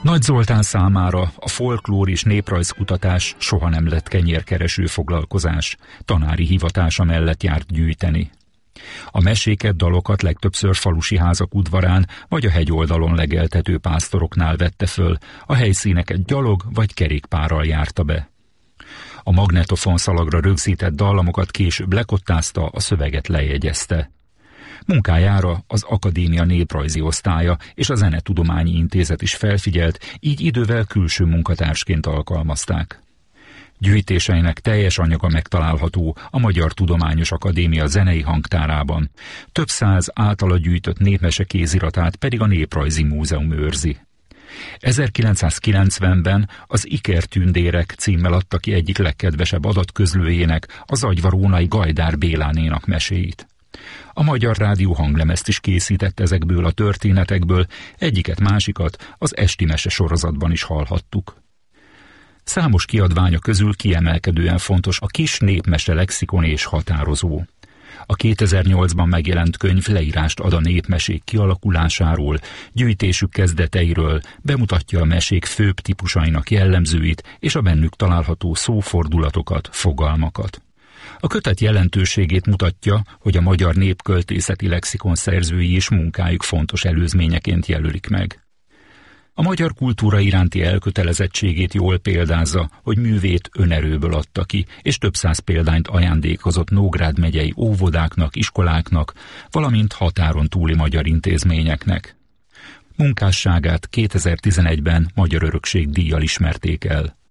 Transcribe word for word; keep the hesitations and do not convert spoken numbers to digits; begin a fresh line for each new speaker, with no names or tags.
Nagy Zoltán számára a folklór és néprajzkutatás soha nem lett kenyérkereső foglalkozás, tanári hivatása mellett járt gyűjteni. A meséket, dalokat legtöbbször falusi házak udvarán vagy a hegyoldalon legeltető pásztoroknál vette föl, a helyszíneket gyalog vagy kerékpárral járta be. A magnetofon szalagra rögzített dallamokat később lekottázta, a szöveget lejegyezte. Munkájára az Akadémia néprajzi osztálya és a Zenetudományi Intézet is felfigyelt, így idővel külső munkatársként alkalmazták. Gyűjtéseinek teljes anyaga megtalálható a Magyar Tudományos Akadémia zenei hangtárában, több száz általa gyűjtött népmese kéziratát pedig a Néprajzi Múzeum őrzi. ezerkilencszázkilencvenben az Ikertündérek címmel adta ki egyik legkedvesebb adatközlőjének, az agyvarónai Gajdár Bélánénak meséit. A Magyar Rádió hanglemezt is készített ezekből a történetekből, egyiket-másikat az Esti Mese sorozatban is hallhattuk. Számos kiadványa közül kiemelkedően fontos a Kis népmese lexikon és határozó. A kétezer-nyolcban megjelent könyv leírást ad a népmesék kialakulásáról, gyűjtésük kezdeteiről, bemutatja a mesék főbb típusainak jellemzőit és a bennük található szófordulatokat, fogalmakat. A kötet jelentőségét mutatja, hogy a magyar népköltészeti lexikon szerzői és munkájuk fontos előzményeként jelölik meg. A magyar kultúra iránti elkötelezettségét jól példázza, hogy művét önerőből adta ki, és több száz példányt ajándékozott Nógrád megyei óvodáknak, iskoláknak, valamint határon túli magyar intézményeknek. Munkásságát kétezer-tizenegyben Magyar Örökség díjjal ismerték el.